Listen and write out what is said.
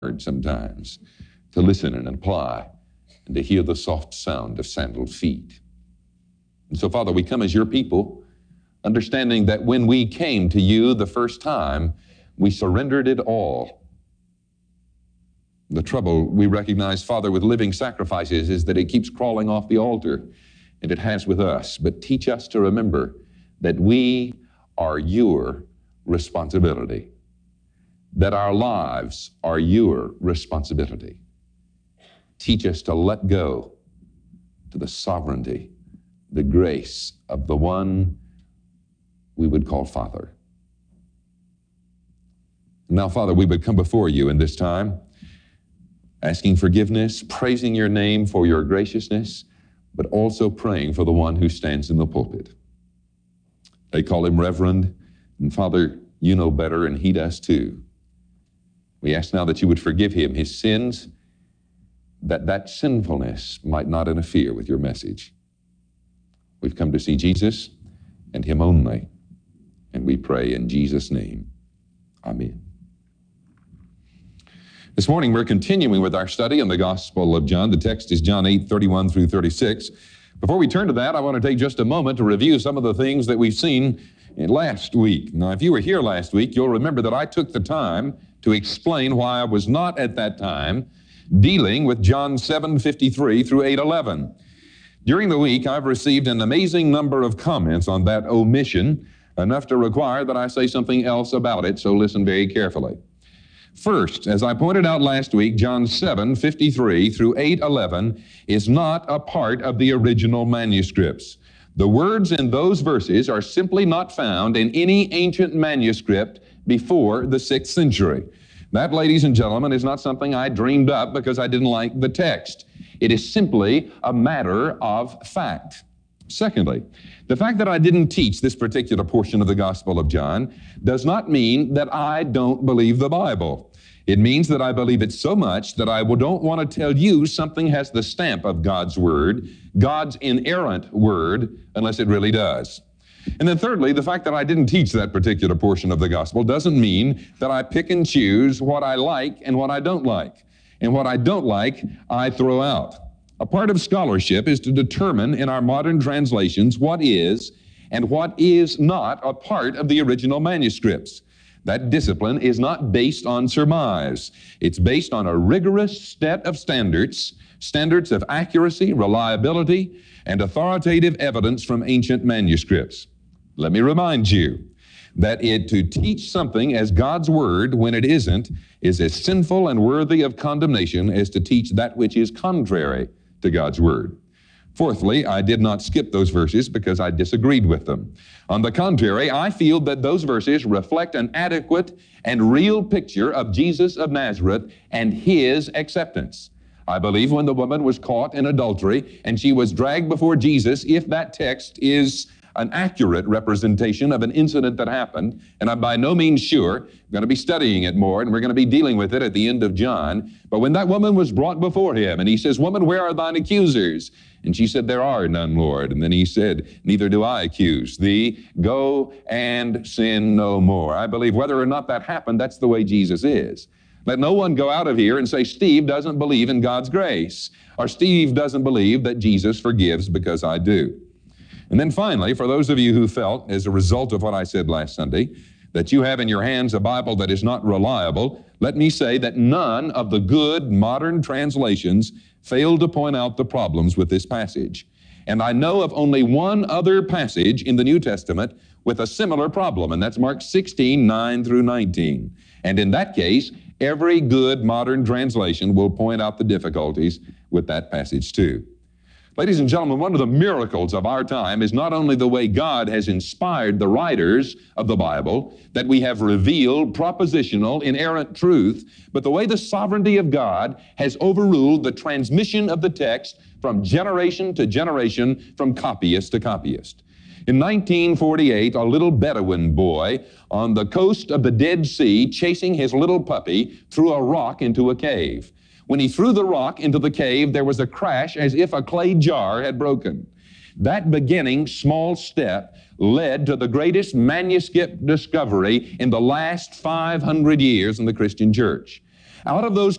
sometimes to listen and apply and to hear the soft sound of sandaled feet. And so, Father, we come as your people, understanding that when we came to you the first time, we surrendered it all. The trouble we recognize, Father, with living sacrifices is that it keeps crawling off the altar, and it has with us. But teach us to remember that we are your responsibility, that our lives are your responsibility. Teach us to let go to the sovereignty, the grace of the one we would call Father. Now, Father, we would come before you in this time, asking forgiveness, praising your name for your graciousness, but also praying for the one who stands in the pulpit. They call him Reverend, and Father, you know better, and he does too. We ask now that you would forgive him his sins, that sinfulness might not interfere with your message. We've come to see Jesus and him only, and we pray in Jesus' name. Amen. This morning we're continuing with our study in the Gospel of John. The text is John 8:31 through 36. Before we turn to that, I want to take just a moment to review some of the things that we've seen last week. Now, if you were here last week, you'll remember that I took the time to explain why I was not at that time dealing with John 7:53 through 8:11. During the week, I've received an amazing number of comments on that omission, enough to require that I say something else about it, so listen very carefully. First, as I pointed out last week, John 7:53 through 8:11 is not a part of the original manuscripts. The words in those verses are simply not found in any ancient manuscript before the 6th century. That, ladies and gentlemen, is not something I dreamed up because I didn't like the text. It is simply a matter of fact. Secondly, the fact that I didn't teach this particular portion of the Gospel of John does not mean that I don't believe the Bible. It means that I believe it so much that I don't want to tell you something has the stamp of God's Word, God's inerrant Word, unless it really does. And then thirdly, the fact that I didn't teach that particular portion of the Gospel doesn't mean that I pick and choose what I like and what I don't like. And what I don't like, I throw out. A part of scholarship is to determine in our modern translations what is and what is not a part of the original manuscripts. That discipline is not based on surmise. It's based on a rigorous set of standards of accuracy, reliability, and authoritative evidence from ancient manuscripts. Let me remind you that to teach something as God's Word when it isn't is as sinful and worthy of condemnation as to teach that which is contrary to God's Word. Fourthly, I did not skip those verses because I disagreed with them. On the contrary, I feel that those verses reflect an adequate and real picture of Jesus of Nazareth and his acceptance. I believe when the woman was caught in adultery and she was dragged before Jesus, if that text is an accurate representation of an incident that happened, and I'm by no means sure, I'm going to be studying it more, and we're going to be dealing with it at the end of John. But when that woman was brought before him, and he says, "Woman, where are thine accusers?" And she said, "There are none, Lord." And then he said, "Neither do I accuse thee. Go and sin no more." I believe whether or not that happened, that's the way Jesus is. Let no one go out of here and say, "Steve doesn't believe in God's grace," or "Steve doesn't believe that Jesus forgives because I do." And then finally, for those of you who felt, as a result of what I said last Sunday, that you have in your hands a Bible that is not reliable, let me say that none of the good modern translations fail to point out the problems with this passage. And I know of only one other passage in the New Testament with a similar problem, and that's Mark 16:9 through 19. And in that case, every good modern translation will point out the difficulties with that passage too. Ladies and gentlemen, one of the miracles of our time is not only the way God has inspired the writers of the Bible, that we have revealed propositional, inerrant truth, but the way the sovereignty of God has overruled the transmission of the text from generation to generation, from copyist to copyist. In 1948, a little Bedouin boy on the coast of the Dead Sea, chasing his little puppy, threw a rock into a cave. When he threw the rock into the cave, there was a crash as if a clay jar had broken. That beginning small step led to the greatest manuscript discovery in the last 500 years in the Christian church. Out of those